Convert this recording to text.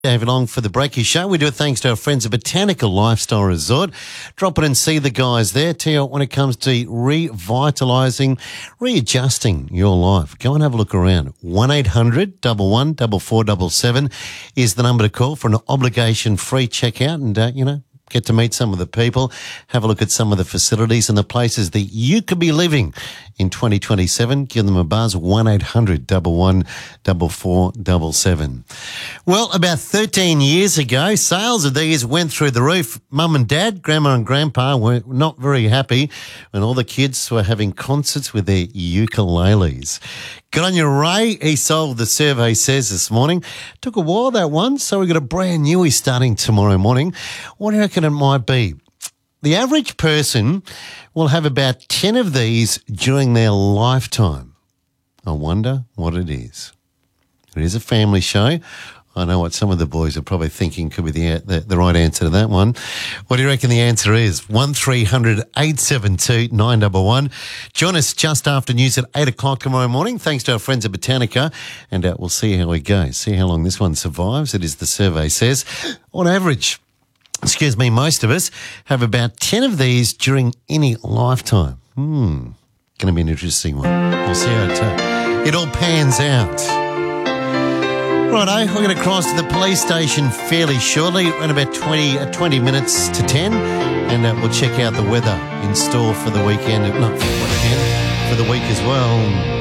David Long for the Breaky Show. We do it thanks to our friends at Botanical Lifestyle Resort. Drop it and see the guys there. Tell you what, when it comes to revitalising, readjusting your life, go and have a look around. 1-800-11-4477 is the number to call for an obligation-free checkout and, get to meet some of the people, have a look at some of the facilities and the places that you could be living in 2027. Give them a buzz, 1-800-11-4477. Well, about 13 years ago, sales of these went through the roof. Mum and Dad, Grandma and Grandpa were not very happy when all the kids were having concerts with their ukuleles. Good on you, Ray. He solved the survey says this morning. Took a while, that one, so we got a brand newie starting tomorrow morning. What do you reckon it might be? The average person will have about 10 of these during their lifetime. I wonder what it is. It is a family show. I know what some of the boys are probably thinking could be the right answer to that one. What do you reckon the answer is? 1300-872-911. Join us just after news at 8 o'clock tomorrow morning. Thanks to our friends at Botanica. And we'll see how we go. See how long this one survives. It is the survey says. On average, most of us have about 10 of these during any lifetime. Going to be an interesting one. We'll see how it all pans out. Righto, we're going to cross to the police station fairly shortly, around about 20 minutes to 10, and we'll check out the weather in store for the weekend, not for the weekend, for the week as well.